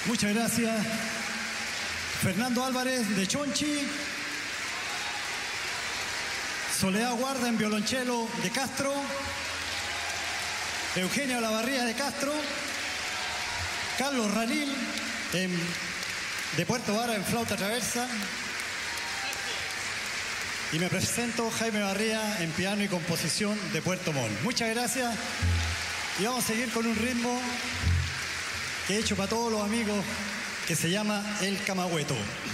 Muchas gracias. Fernando Álvarez de Chonchi. Soledad Guarda en violonchelo de Castro. Eugenio Olavarría de Castro. Carlos Ranil de Puerto Vara en flauta traversa. Y me presento Jaime Barría en piano y composición de Puerto Montt. Muchas gracias. Y vamos a seguir con un ritmo que he hecho para todos los amigos que se llama El Camagüeto.